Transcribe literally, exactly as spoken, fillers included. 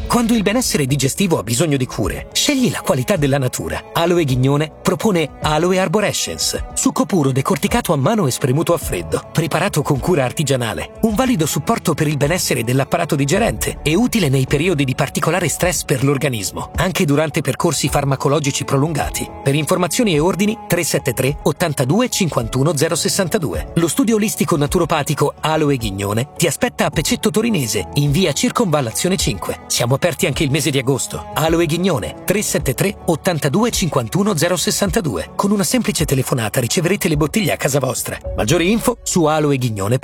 Quando il benessere digestivo ha bisogno di cure, scegli la qualità della natura. Aloe Ghignone propone Aloe Arborescence, succo puro decorticato a mano e spremuto a freddo, preparato con cura artigianale. Un valido supporto per il benessere dell'apparato digerente e utile nei periodi di particolare stress per l'organismo, anche durante percorsi farmacologici prolungati. Per informazioni e ordini tre sette tre ottantadue cinquantuno zero sessantadue. Lo studio olistico naturopatico Aloe Ghignone ti aspetta a Pecetto Torinese, in via Circonvallazione cinque. Siamo aperti anche il mese di agosto. Aloe Ghignone tre sette tre ottantadue cinquantuno zero sessantadue. Con una semplice telefonata riceverete le bottiglie a casa vostra. Maggiori info su aloeghignone punto it.